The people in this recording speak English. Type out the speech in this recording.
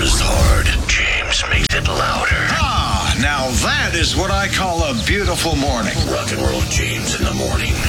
is hard, James makes it louder. Ah, now that is what I call a beautiful morning. Rock and Roll James in the morning.